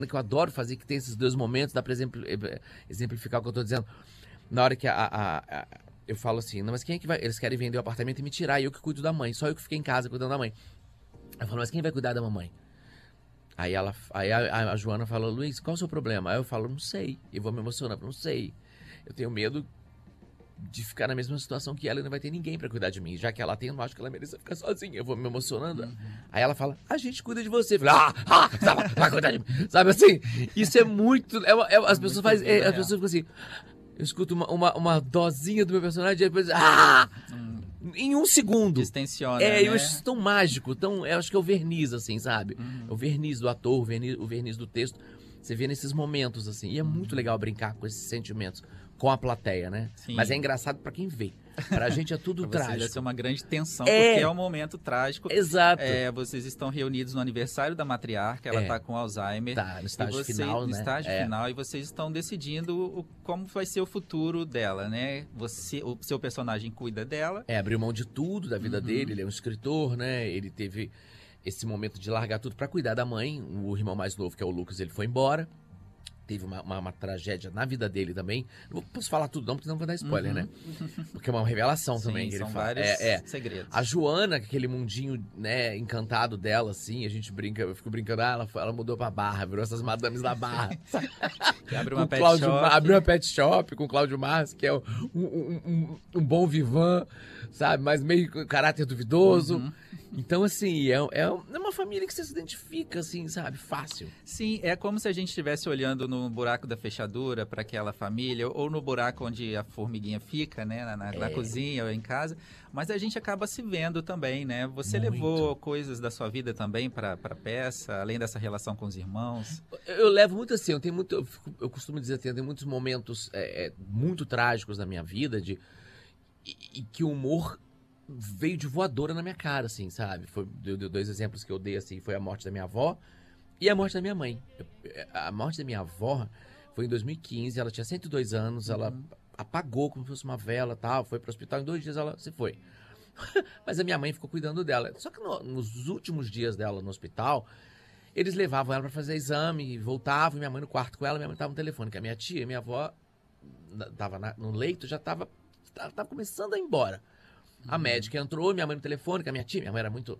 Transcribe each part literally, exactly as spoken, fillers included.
que eu adoro fazer, que tem esses dois momentos, dá pra exemplificar o que eu tô dizendo. Na hora que a, a, a, eu falo assim, não, mas quem é que vai... Eles querem vender o apartamento e me tirar, e eu que cuido da mãe. Só eu que fiquei em casa cuidando da mãe. Eu falo, mas quem vai cuidar da mamãe? Aí, ela, aí a, a Joana fala, Luiz, qual é o seu problema? Aí eu falo, não sei. Eu vou me emocionar, não sei. Eu tenho medo de ficar na mesma situação que ela e não vai ter ninguém pra cuidar de mim. Já que ela tem, eu não acho que ela mereça ficar sozinha. Eu vou me emocionando. Uhum. Aí ela fala, a gente cuida de você. Eu falo, ah, ah, sabe, vai cuidar de mim. Sabe assim? Isso é muito... É, é, as pessoas fazem... É, as pessoas ficam assim... Eu escuto uma, uma, uma dosinha do meu personagem e depois... Ah! Hum. Em um segundo. Distensiona, É, né? eu acho tão mágico. Tão, eu acho que é o verniz, assim, sabe? Uhum. O verniz do ator, o verniz, o verniz do texto. Você vê nesses momentos, assim. E é uhum. muito legal brincar com esses sentimentos. Com a plateia, né? Sim. Mas é engraçado pra quem vê. Pra gente é tudo pra trágico. Vai ser uma grande tensão, é. porque é um momento trágico. Exato. É, vocês estão reunidos no aniversário da matriarca, ela é. tá com Alzheimer. Tá, no estágio você, final, no né? estágio é. final, e vocês estão decidindo o, como vai ser o futuro dela, né? Você, o seu personagem cuida dela. É, abriu mão de tudo da vida uhum. dele, ele é um escritor, né? Ele teve esse momento de largar tudo pra cuidar da mãe. O irmão mais novo, que é o Lucas, ele foi embora. Teve uma, uma, uma tragédia na vida dele também. Não posso falar tudo não, porque não vou dar spoiler, uhum. né? Porque é uma revelação Sim, também que ele são fala. Vários é, é. segredos. A Joana, aquele mundinho, né, encantado dela, assim, a gente brinca, eu fico brincando, ah, ela, ela mudou pra Barra, virou essas madames da Barra. Abre uma pet Cláudio, shop. Abriu uma pet shop com o Cláudio Mars, que é um, um, um, um bom vivan, sabe? Mas meio caráter duvidoso. Uhum. Então, assim, é, é uma família que você se identifica, assim, sabe? Fácil. Sim, é como se a gente estivesse olhando no buraco da fechadura para aquela família, ou no buraco onde a formiguinha fica, né? Na, na, é. na cozinha ou em casa. Mas a gente acaba se vendo também, né? Você Muito. levou coisas da sua vida também para a peça, além dessa relação com os irmãos? Eu, eu levo muito assim, eu tenho muito, eu, fico, eu costumo dizer, tem, tem muitos momentos é, é, muito trágicos na minha vida, de, e, e que o humor veio de voadora na minha cara, assim, sabe? Foi deu, deu dois exemplos que eu dei, assim, foi a morte da minha avó e a morte da minha mãe. A morte da minha avó foi em dois mil e quinze, ela tinha cento e dois anos, uhum. ela apagou como se fosse uma vela, tal, foi pro hospital, em dois dias ela se foi. Mas a minha mãe ficou cuidando dela. Só que no, nos últimos dias dela no hospital, eles levavam ela para fazer exame, voltavam, e minha mãe no quarto com ela, minha mãe tava no telefone, que a minha tia, minha avó, tava na, no leito, já tava, tava, tava começando a ir embora. A uhum. médica entrou, minha mãe no telefone, com a minha tia, minha mãe era muito...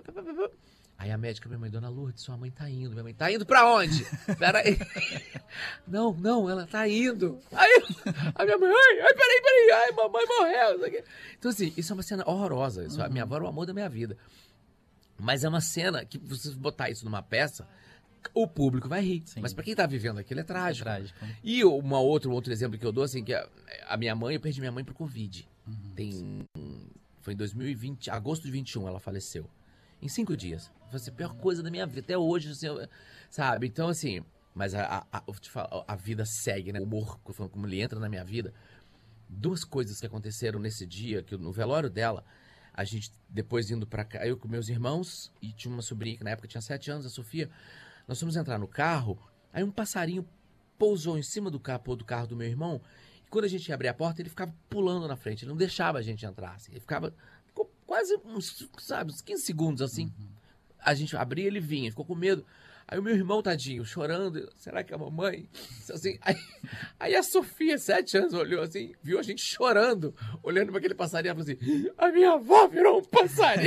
Aí a médica, minha mãe, dona Lourdes, sua mãe tá indo. Minha mãe, tá indo pra onde? Peraí. Não, não, ela tá indo. Aí a minha mãe, ai, ai, peraí, peraí, ai, mamãe morreu. Isso aqui. Então assim, isso é uma cena horrorosa. Isso, uhum. A minha avó era o amor da minha vida. Mas é uma cena que, se você botar isso numa peça, o público vai rir. Sim. Mas pra quem tá vivendo aquilo é trágico. É trágico. E uma outra, um outro exemplo que eu dou, assim, que a, a minha mãe, eu perdi minha mãe pro Covid. Uhum. Tem... Foi em dois mil e vinte, agosto de vinte e um, ela faleceu. Em cinco dias. Foi assim, a pior coisa da minha vida. Até hoje, assim, eu, sabe? Então, assim... Mas a, a, a, eu te falo, a vida segue, né? O humor, como ele entra na minha vida. Duas coisas que aconteceram nesse dia, que no velório dela, a gente, depois indo pra cá, eu com meus irmãos, e tinha uma sobrinha que na época tinha sete anos, a Sofia, nós fomos entrar no carro, aí um passarinho pousou em cima do capô do carro do meu irmão. Quando a gente ia abrir a porta, ele ficava pulando na frente. Ele não deixava a gente entrar. Assim. Ele ficava ficou quase uns, sabe, uns quinze segundos assim. Uhum. A gente abria, ele vinha. Ficou com medo. Aí o meu irmão, tadinho, chorando. Será que é a mamãe? Assim, aí, aí a Sofia, sete anos, olhou assim, viu a gente chorando, olhando para aquele passarinho. Ela falou assim, a minha avó virou um passarinho!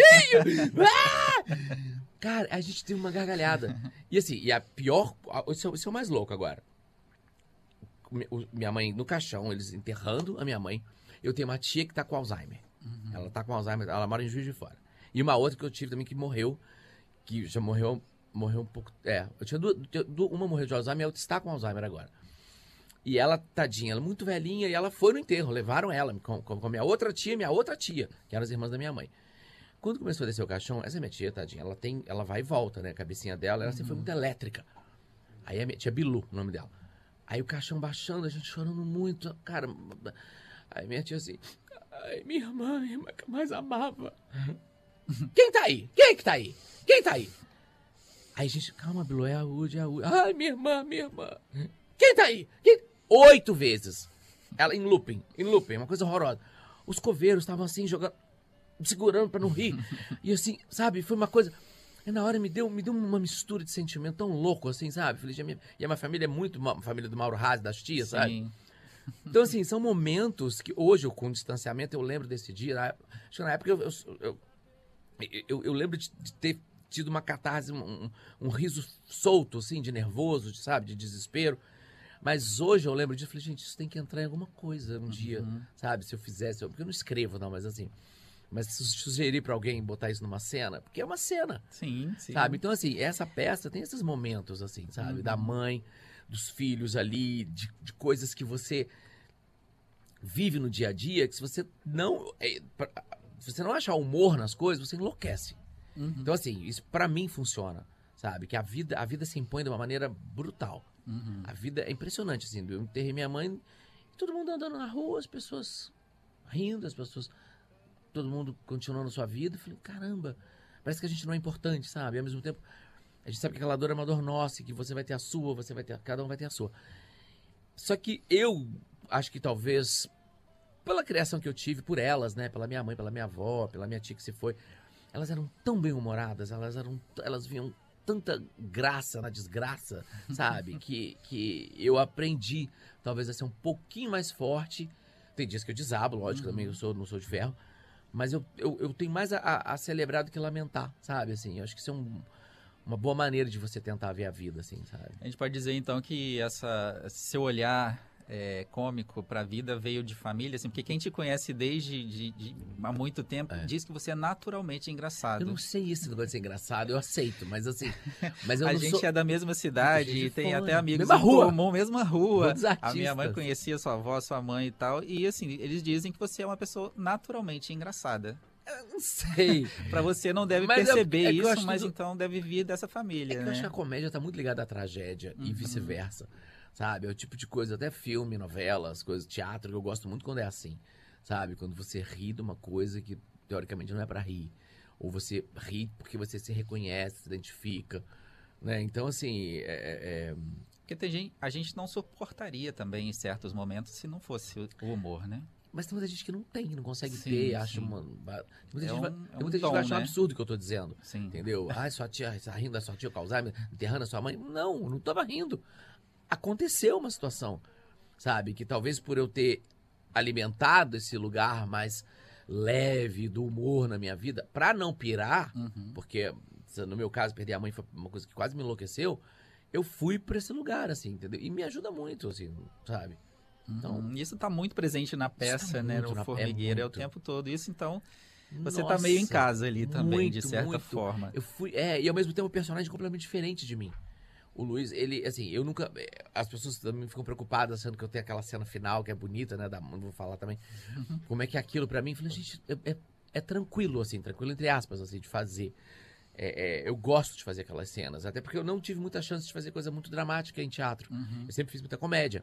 Ah! Cara, a gente teve uma gargalhada. E assim, e a pior... Isso é, isso é o mais louco agora. Minha mãe no caixão, eles enterrando a minha mãe. Eu tenho uma tia que tá com Alzheimer. Uhum. Ela tá com Alzheimer, ela mora em Juiz de Fora. E uma outra que eu tive também que morreu, que já morreu, morreu um pouco... É, eu tinha duas, uma morreu de Alzheimer e a outra está com Alzheimer agora. E ela, tadinha, ela muito velhinha, e ela foi no enterro, levaram ela com, com a minha outra tia e minha outra tia, que eram as irmãs da minha mãe. Quando começou a descer o caixão, essa minha tia, tadinha, ela tem, ela vai e volta, né, a cabecinha dela, ela sempre uhum. foi muito elétrica. Aí a minha tia Bilu, o nome dela. Aí o caixão baixando, a gente chorando muito, cara. Aí minha tia assim, ai, minha irmã, minha irmã que eu mais amava. Quem tá aí? Quem que tá aí? Quem tá aí? Aí a gente, calma, Bilu, é a Udi, é a Udi. Ai, minha irmã, minha irmã. Quem tá aí? Quem? Oito vezes. Ela em looping, em looping, uma coisa horrorosa. Os coveiros estavam assim, jogando, segurando pra não rir. E assim, sabe, foi uma coisa... E na hora me deu, me deu uma mistura de sentimento tão louco, assim, sabe? Falei, a minha, e a minha família é muito uma família do Mauro Haas, das tias, sabe? Sim. Então, assim, são momentos que hoje, eu, com distanciamento, eu lembro desse dia. Na, acho que na época eu, eu, eu, eu, eu lembro de, de ter tido uma catarse, um, um, um riso solto, assim, de nervoso, de, sabe? De desespero. Mas hoje eu lembro disso, falei, gente, isso tem que entrar em alguma coisa um uhum. dia, sabe? Se eu fizesse, eu, porque eu não escrevo, não, mas assim... Mas se sugerir pra alguém botar isso numa cena, porque é uma cena. Sim, sim. Sabe? Então, assim, essa peça tem esses momentos, assim, sabe? Uhum. Da mãe, dos filhos ali, de, de coisas que você vive no dia a dia, que se você não... É, pra, se você não achar humor nas coisas, você enlouquece. Uhum. Então, assim, isso pra mim funciona, sabe? Que a vida, a vida se impõe de uma maneira brutal. Uhum. A vida é impressionante, assim. Eu enterrei minha mãe, todo mundo andando na rua, as pessoas rindo, as pessoas... todo mundo continuando a sua vida. Eu falei, caramba, parece que a gente não é importante, sabe? E ao mesmo tempo, a gente sabe que aquela dor é uma dor nossa, que você vai ter a sua, você vai ter, cada um vai ter a sua. Só que eu acho que talvez, pela criação que eu tive por elas, né? Pela minha mãe, pela minha avó, pela minha tia que se foi, elas eram tão bem-humoradas, elas eram, elas viam tanta graça na desgraça, sabe? que, que eu aprendi, talvez, a ser um pouquinho mais forte. Tem dias que eu desabo, lógico, uhum. também eu sou, não sou de ferro. Mas eu, eu, eu tenho mais a, a celebrar do que lamentar, sabe? Assim, eu acho que isso é um, uma boa maneira de você tentar ver a vida, assim, sabe? A gente pode dizer, então, que essa, seu olhar é, cômico para a vida veio de família, assim, porque quem te conhece desde de, de, há muito tempo é. diz que você é naturalmente engraçado. Eu não sei isso, não vai ser engraçado, eu aceito, mas assim... Mas eu a não gente sou... é da mesma cidade e tem fora. até amigos mesma em rua. comum, mesma rua. A minha mãe conhecia sua avó, sua mãe e tal, e assim, eles dizem que você é uma pessoa naturalmente engraçada. Eu não sei. Pra você não deve mas perceber é, é isso, mas do... então deve vir dessa família, é que né? eu acho que a comédia tá muito ligada à tragédia uhum. e vice-versa, sabe? É o tipo de coisa, até filme, novelas, coisas, teatro, que eu gosto muito quando é assim, sabe? Quando você ri de uma coisa que, teoricamente, não é pra rir. Ou você ri porque você se reconhece, se identifica, né? Então, assim, é... é... Porque tem gente, a gente não suportaria também em certos momentos se não fosse o humor, né? Mas tem muita gente que não tem, não consegue sim, ter, sim. acha uma... Muita é gente um, vai, é um muita gente dom, vai achar né? um absurdo o que eu tô dizendo, sim. entendeu? Ai, sua tia, está rindo da sua tia com Alzheimer, enterrando a sua mãe. Não, não tava rindo. Aconteceu uma situação, sabe? Que talvez por eu ter alimentado esse lugar mais leve do humor na minha vida, pra não pirar, uhum. porque no meu caso, perder a mãe foi uma coisa que quase me enlouqueceu, eu fui pra esse lugar, assim, entendeu? E me ajuda muito, assim, sabe? Então, uhum. Isso tá muito presente na peça, tá né? No na, Formigueiro, é, é o tempo todo. Isso, então, você Nossa, tá meio em casa ali também, muito, de certa muito. forma. Eu fui, é, e ao mesmo tempo um personagem completamente diferente de mim. O Luiz, ele, assim, eu nunca... As pessoas também ficam preocupadas, achando que eu tenho aquela cena final, que é bonita, né? Da, não vou falar também. Uhum. Como é que é aquilo pra mim? Eu falei, gente, é, é, é tranquilo, assim, tranquilo entre aspas, assim, de fazer. É, é, eu gosto de fazer aquelas cenas, até porque eu não tive muita chance de fazer coisa muito dramática em teatro. Uhum. Eu sempre fiz muita comédia.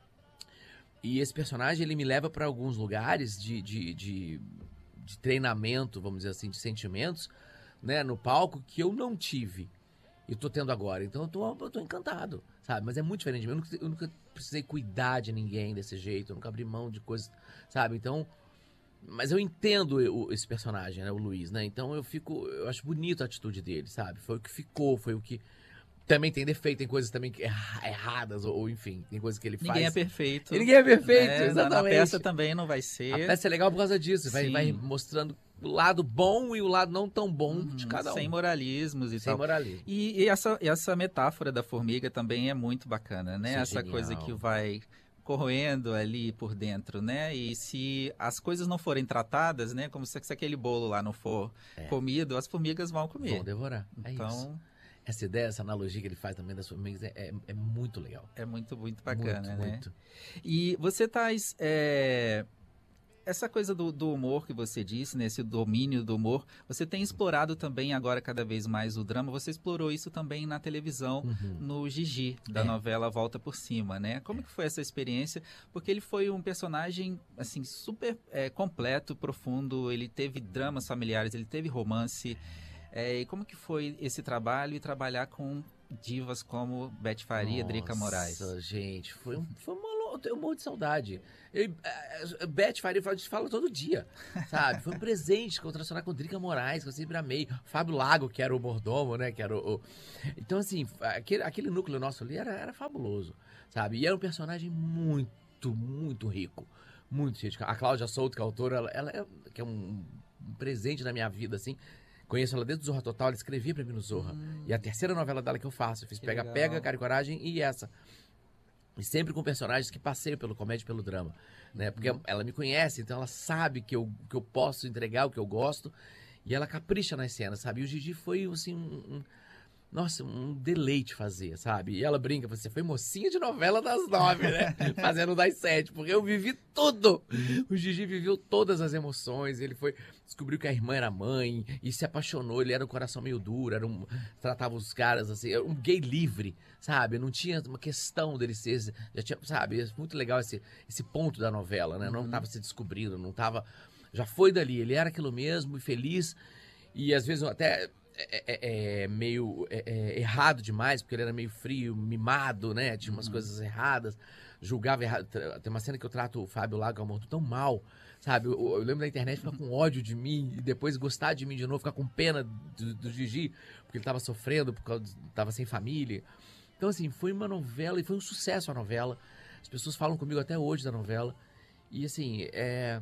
E esse personagem, ele me leva pra alguns lugares de, de, de, de treinamento, vamos dizer assim, de sentimentos, né? No palco, que eu não tive. E tô tendo agora. Então eu tô, eu tô encantado, sabe? Mas é muito diferente de mim. Eu nunca, eu nunca precisei cuidar de ninguém desse jeito. Eu nunca abri mão de coisas, sabe? Então... Mas eu entendo o, esse personagem, né? O Luiz, né? Então eu fico... Eu acho bonito a atitude dele, sabe? Foi o que ficou, foi o que... Também tem defeito, tem coisas também que, erradas, ou, ou enfim, tem coisas que ele faz... Ninguém é perfeito. E ninguém é perfeito, é, exatamente. Na peça também não vai ser. A peça é legal por causa disso. Vai, vai mostrando o lado bom e o lado não tão bom uhum, de cada um. Sem moralismos e sem tal. Sem moralismo. E, e essa, essa metáfora da formiga também é muito bacana, né? Isso é essa genial. Coisa que vai corroendo ali por dentro, né? E se as coisas não forem tratadas, né? Como se, se aquele bolo lá não for é. comido, as formigas vão comer. Vão devorar. É então... isso. Essa ideia, essa analogia que ele faz também das formigas é, é, é muito legal. É muito, muito bacana, muito, né? Muito. E você traz... É... Essa coisa do, do humor que você disse, né? Esse domínio do humor, você tem explorado também agora cada vez mais o drama. Você explorou isso também na televisão, uhum. no Gigi, da é. novela Volta por Cima, né? Como é. que foi essa experiência? Porque ele foi um personagem, assim, super é, completo, profundo. Ele teve dramas familiares, ele teve romance. É, e como que foi esse trabalho e trabalhar com divas como Beth Faria, Nossa, Drica Moraes? Nossa, gente, foi, um, foi uma eu, eu morro de saudade. Eu, a, a Beth Faria, a gente fala todo dia, sabe? Foi um presente contracionar com Drica Moraes, que eu sempre amei. Fábio Lago, que era o mordomo, né? Que era o, o... Então, assim, aquele, aquele núcleo nosso ali era, era fabuloso, sabe? E era um personagem muito, muito rico. Muito rico. A Cláudia Souto, que é a autora, ela, ela é, que é um, um presente na minha vida, assim. Conheço ela desde o Zorra Total, ela escrevia pra mim no Zorra. Hum. E a terceira novela dela que eu faço, eu fiz Pega Pega, Cara e Coragem e essa. E sempre com personagens que passeiam pelo comédia e pelo drama, né? Porque uhum. ela me conhece, então ela sabe que eu, que eu posso entregar o que eu gosto. E ela capricha nas cenas, sabe? E o Gigi foi, assim, um, um, nossa, um deleite fazer, sabe? E ela brinca, você foi mocinha de novela das nove, né? Fazendo das sete, porque eu vivi tudo. O Gigi viveu todas as emoções, ele foi... Descobriu que a irmã era mãe e se apaixonou, ele era um coração meio duro, era um, tratava os caras assim, era um gay livre, sabe? Não tinha uma questão dele ser, já tinha, sabe? É muito legal esse, esse ponto da novela, né? Não estava se descobrindo, não estava... Já foi dali, ele era aquilo mesmo e feliz e às vezes até... É, é, é meio é, é, errado demais, porque ele era meio frio, mimado, né? Tinha umas uhum. coisas erradas, julgava errado. Tem uma cena que eu trato o Fábio Lago morto tão mal, sabe? Eu, eu lembro da internet ficar com ódio de mim e depois gostar de mim de novo, ficar com pena do, do Gigi, porque ele tava sofrendo, porque ele tava sem família. Então, assim, foi uma novela e foi um sucesso a novela. As pessoas falam comigo até hoje da novela. E, assim, é...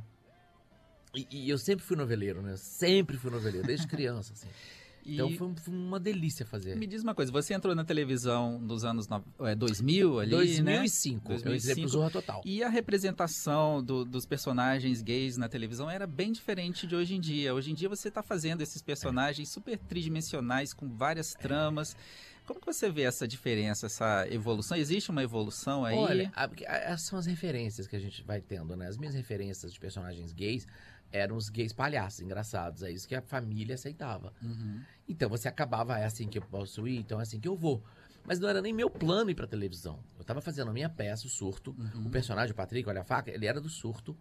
E, e eu sempre fui noveleiro, né? Sempre fui noveleiro, desde criança, assim. Então foi, foi uma delícia fazer. Me diz uma coisa, você entrou na televisão nos anos no, é, dois mil ali, dois mil e cinco, né? dois mil e cinco. Eu entrei pro Zorra Total. E a representação do, dos personagens gays na televisão era bem diferente de hoje em dia. Hoje em dia você está fazendo esses personagens é. super tridimensionais, com várias tramas. É. Como que você vê essa diferença, essa evolução? Existe uma evolução aí? Olha, a, a, são as referências que a gente vai tendo, né? As minhas referências de personagens gays eram os gays palhaços, engraçados. É isso que a família aceitava. Uhum. Então, você acabava, é assim que eu posso ir, então é assim que eu vou. Mas não era nem meu plano ir pra televisão. Eu tava fazendo a minha peça, o Surto. Uhum. O personagem, o Patrick, olha a faca, ele era do Surto.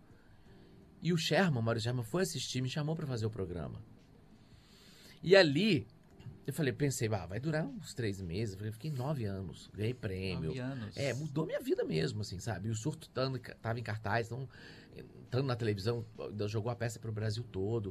E o Sherman, o Maurício Sherman, foi assistir, me chamou pra fazer o programa. E ali, eu falei, pensei, ah, vai durar uns três meses. Eu fiquei nove anos, ganhei prêmio. Nove anos. É, mudou minha vida mesmo, assim, sabe? E o Surto tando, tava em cartaz, então... Estando na televisão, jogou a peça pro Brasil todo.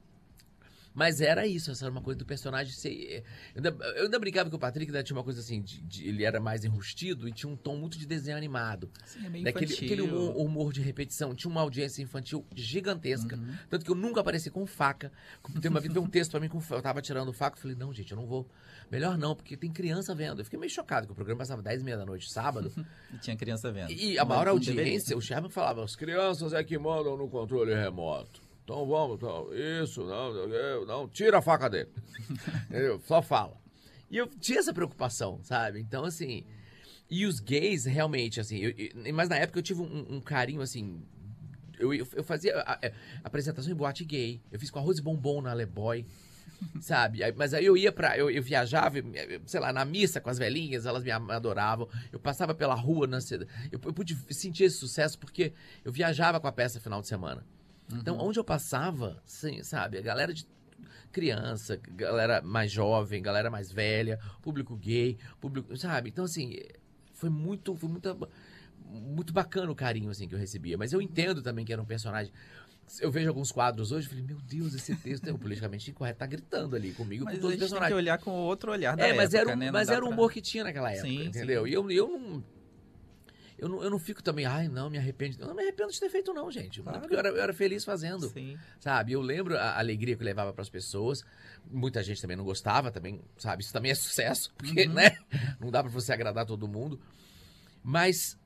Mas era isso, essa era uma coisa do personagem ser... Eu ainda, eu ainda brincava com o Patrick, né, tinha uma coisa assim, de, de, ele era mais enrustido e tinha um tom muito de desenho animado. Sim, é meio daquele, infantil. Aquele humor, humor de repetição, tinha uma audiência infantil gigantesca. Uhum. Tanto que eu nunca apareci com faca. Tem uma vez veio um texto pra mim, com, eu tava tirando faca, eu falei, não, gente, eu não vou. Melhor não, porque tem criança vendo. Eu fiquei meio chocado, que o programa passava dez e meia da noite, sábado. E tinha criança vendo. E a maior audiência, o Sherman falava, as crianças é que mandam no controle remoto. Então vamos, então, isso, não, não, tira a faca dele. Entendeu? Só fala. E eu tinha essa preocupação, sabe? Então, assim... E os gays, realmente, assim... Eu, eu, mas na época eu tive um, um carinho, assim... Eu, eu, eu fazia a, a, apresentação em boate gay. Eu fiz com Arroz e Bombom na Aleboy. Sabe? Mas aí eu ia pra... Eu, eu viajava, sei lá, na missa com as velhinhas, elas me adoravam. Eu passava pela rua, na, eu, eu pude sentir esse sucesso porque eu viajava com a peça no final de semana. Então, uhum. onde eu passava, sim, sabe, a galera de criança, galera mais jovem, galera mais velha, público gay, público, sabe? Então, assim, foi muito, foi muito, muito bacana o carinho, assim, que eu recebia. Mas eu entendo também que era um personagem... Eu vejo alguns quadros hoje e falei, meu Deus, esse texto é o politicamente incorreto, tá gritando ali comigo, mas com todos os personagens. Mas tem que olhar com outro olhar da é, mas época, era um, né? Mas era o pra... humor que tinha naquela época, sim, entendeu? Sim. E eu, eu não... Eu não, eu não fico também, ai, não, me arrependo. Eu não me arrependo de ter feito, não, gente. Claro. Porque eu era, eu era feliz fazendo. Sim. Sabe? Eu lembro a alegria que eu levava pras pessoas. Muita gente também não gostava, também, sabe? Isso também é sucesso, porque, uhum. né? Não dá pra você agradar todo mundo. Mas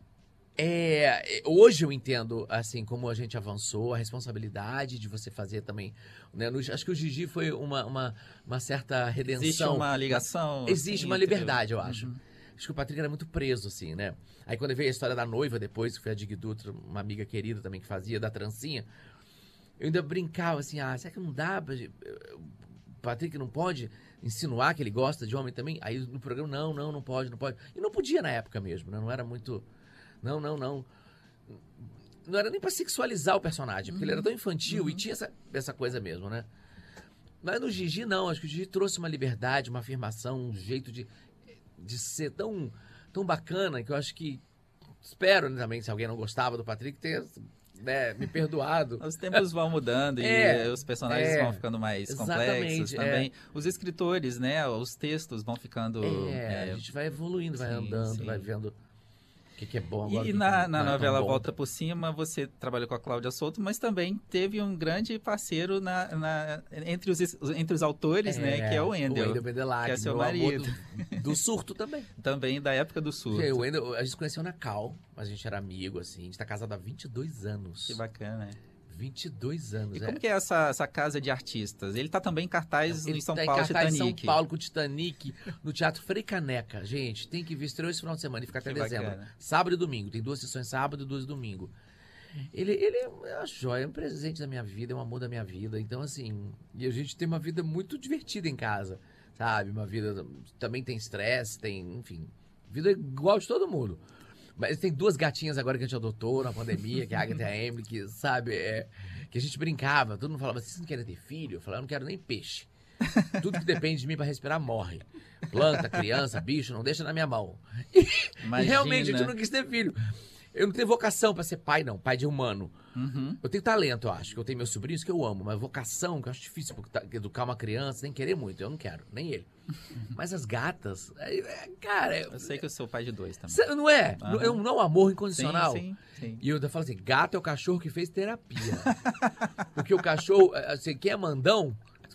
é, hoje eu entendo, assim, como a gente avançou, a responsabilidade de você fazer também. Né? No, acho que o Gigi foi uma, uma, uma certa redenção. Existe uma ligação? Existe assim, uma liberdade, eu acho. Uhum. Acho que o Patrick era muito preso, assim, né? Aí quando veio a história da noiva depois, que foi a Dig Dutra, uma amiga querida também que fazia, da trancinha, eu ainda brincava assim, ah, será que não dá pra... O Patrick não pode insinuar que ele gosta de homem também? Aí no programa, não, não, não pode, não pode. E não podia na época mesmo, né? Não era muito... Não, não, não. Não era nem pra sexualizar o personagem, porque uhum. ele era tão infantil uhum. e tinha essa, essa coisa mesmo, né? Mas no Gigi, não. Acho que o Gigi trouxe uma liberdade, uma afirmação, um jeito de... de ser tão, tão bacana que eu acho que espero né, também, se alguém não gostava do Patrick, tenha né, me perdoado. Os tempos vão mudando É, e os personagens é, vão ficando mais exatamente, complexos também. Os escritores, né? Os textos vão ficando... É, é, a gente vai evoluindo, vai sim, andando, sim. vai vendo o que, que é bom agora. o E que na, que na não é novela tão bom. Volta por Cima, você trabalhou com a Cláudia Souto, mas também teve um grande parceiro na, na- entre, os, entre os autores, né? Que é o Wendel, O Wendel Bedelac, que é seu meu amor marido. do, do surto também. Também da época do surto. Gente, o Wendel, a gente se conheceu na Cal, mas a gente era amigo, assim. A gente tá casado há vinte e dois anos. Que bacana. vinte e dois anos, E é. como que é essa, essa casa de artistas? Ele tá também em cartaz Ele em São tá Paulo, em cartaz em Titanic. São Paulo com o Titanic, no Teatro Frei Caneca. Gente, tem que ver, estreou esse final de semana e fica até Que dezembro. bacana. Sábado e domingo. Tem duas sessões sábado e duas domingo. Ele, ele é uma joia, é um presente da minha vida, é um amor da minha vida. Então, assim, e a gente tem uma vida muito divertida em casa, sabe? Uma vida, também tem estresse, tem, enfim, vida igual de todo mundo. Mas tem duas gatinhas agora que a gente adotou na pandemia, que é a Agatha e a Emily, que, sabe, é, que a gente brincava, todo mundo falava, vocês não querem ter filho? Eu falava, eu não quero nem peixe. Tudo que depende de mim pra respirar morre. Planta, criança, bicho, não deixa na minha mão. E, Imagina. e realmente, a gente não quis ter filho. Eu não tenho vocação pra ser pai, não, pai de humano. Uhum. Eu tenho talento, eu acho, que eu tenho meus sobrinhos que eu amo, mas vocação, que eu acho difícil, porque tá- educar uma criança, tem que querer muito, eu não quero, nem ele. Mas as gatas, é, é, cara, Eu sei que eu sou pai de dois também. cê- não é? Aham. Não é um não amor incondicional? Sim, sim, sim. E eu ainda falo assim, gato é o cachorro que fez terapia. Porque o cachorro, assim, quem é mandão,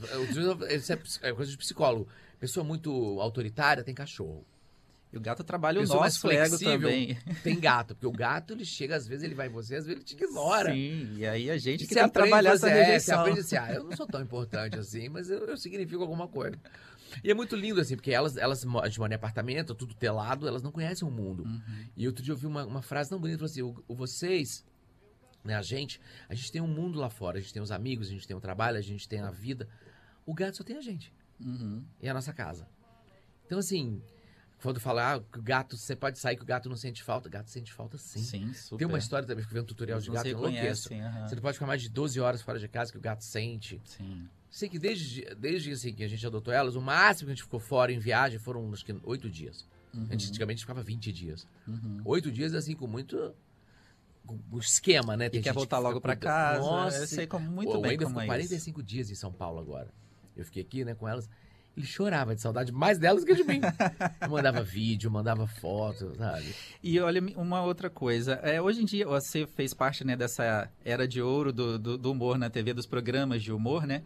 isso é ps- é coisa de psicólogo. Pessoa muito autoritária tem cachorro. E o gato trabalha o Pessoa mais nosso ego flexível também. tem gato. Porque o gato, ele chega, às vezes ele vai em você, às vezes ele te ignora. Sim, e aí a gente E que você tem que aprende, trabalhar você, essa é, você rejeição. aprende assim, ah, eu não sou tão importante assim, mas eu, eu significo alguma coisa. E é muito lindo, assim, porque elas, elas mo- a gente mora em apartamento, tudo telado, elas não conhecem o mundo. Uhum. E outro dia eu ouvi uma, uma frase tão bonita, falou assim, o, o vocês, né, a gente, a gente tem um mundo lá fora, a gente tem os amigos, a gente tem o trabalho, a gente tem a vida. O gato só tem a gente. Uhum. E a nossa casa. Então, assim, quando falar ah, que o gato, você pode sair que o gato não sente falta, o gato sente falta sim. Sim, super. Tem uma história também, que vendo um tutorial de Não gato, se eu enlouqueço. reconhecem, aham. Você não pode ficar mais de doze horas fora de casa que o gato sente. Sim. Sei que desde, desde assim, que a gente adotou elas, o máximo que a gente ficou fora em viagem foram acho que oito dias. Uhum. A gente, antigamente ficava vinte dias. Uhum. Oito dias, assim, com muito com- com esquema, né? E Tem quer gente voltar que logo fica pra cuidando. casa. Nossa, Eu sei como, muito Pô, bem o Wendel como ficou é quarenta e isso. cinco dias em São Paulo agora. Eu fiquei aqui, né, com elas. Ele chorava de saudade mais delas que de mim. Eu mandava vídeo, mandava foto, sabe? E olha, uma outra coisa. É, hoje em dia, você fez parte, né, dessa era de ouro do, do, do humor na T V, dos programas de humor, né?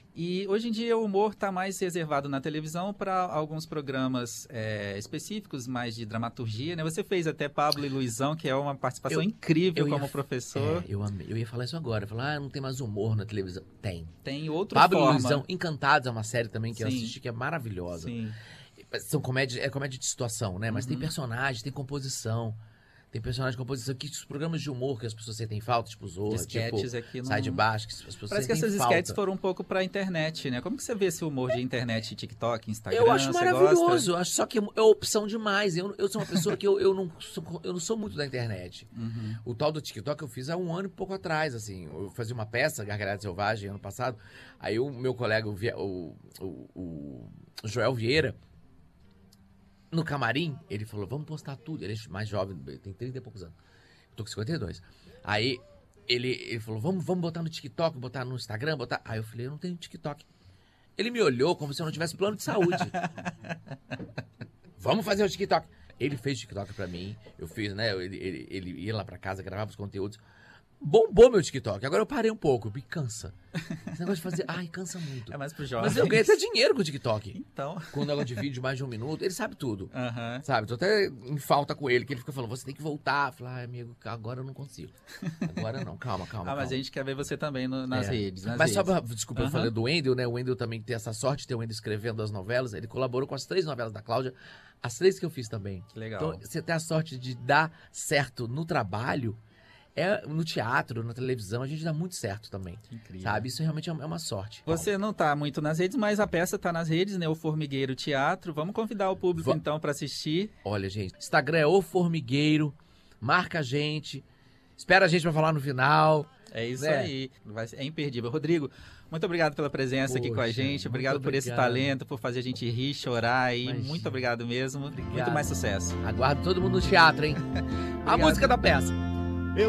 E hoje em dia o humor está mais reservado na televisão para alguns programas é, específicos, mais de dramaturgia, né? Você fez até Pablo e Luizão, que é uma participação Eu- incrível eu ia- como professor. É, eu, amei. Eu ia falar isso agora. Falar, ah, não tem mais humor na televisão. Tem. Tem outra Pablo e forma. Luizão, Encantados é uma série também que eu Sim. assisti que é maravilhosa. Sim. São comédia, é comédia de situação, né? Mas tem Uhum. personagem, tem composição. Tem personagem de composição que os programas de humor que as pessoas sentem falta, tipo Zorra, Esquetes tipo aqui não... Sai de Baixo, que as pessoas Parece que sentem essas falta. esquetes foram um pouco pra internet, né? Como que você vê esse humor de internet, TikTok, Instagram? Eu acho Você maravilhoso, gosta? eu acho só que é opção demais. Eu, eu sou uma pessoa que eu, eu, não sou, eu não sou muito da internet. Uhum. O tal do TikTok eu fiz há um ano e pouco atrás, assim. Eu fazia uma peça, Gargalhada Selvagem, ano passado. Aí o meu colega, o, Vie- o, o, o Joel Vieira, no camarim, ele falou, vamos postar tudo. Ele é mais jovem, ele tem trinta e poucos anos. Eu tô com cinquenta e dois. Aí ele, ele falou, vamos, vamos botar no TikTok, botar no Instagram, botar... Aí eu falei, eu não tenho TikTok. Ele me olhou como se eu não tivesse plano de saúde. Vamos fazer o TikTok. Ele fez o TikTok pra mim. Eu fiz, né? Ele, ele, ele ia lá pra casa, gravava os conteúdos. Bombou meu TikTok. Agora eu parei um pouco. Me cansa. Esse negócio de fazer... Ai, cansa muito. É mais pro jovem. Mas eu ganhei até dinheiro com o TikTok. Então... Com o negócio de vídeo de mais de um minuto. Ele sabe tudo. Aham. Sabe? Tô até em falta com ele. Que ele fica falando, você tem que voltar. Eu falo, ai, amigo, agora eu não consigo. Agora não. Calma, calma, Ah, mas calma. a gente quer ver você também no- nas É. redes. Nas Mas só redes. pra, desculpa, eu Aham. falei do Wendel, né? O Wendel também tem essa sorte de ter o Wendel escrevendo as novelas. Ele colaborou com as três novelas da Cláudia, as três que eu fiz também. Que legal. Então, você ter a sorte de dar certo no trabalho, é, no teatro, na televisão, a gente dá muito certo também. Que incrível. Sabe? Isso realmente é uma é uma sorte. Você não tá muito nas redes, mas a peça tá nas redes, né? O Formigueiro Teatro. Vamos convidar o público, Va- então, para assistir. Olha, gente, Instagram é o Formigueiro, marca a gente, espera a gente pra falar no final. É isso né? aí, vai ser- é imperdível. Rodrigo, muito obrigado pela presença aqui com a Poxa, gente, muito obrigado por esse obrigado. talento, por fazer a gente rir, chorar e Imagina. muito obrigado mesmo, muito Obrigado. mais sucesso. Aguardo todo mundo no teatro, hein? A música da peça.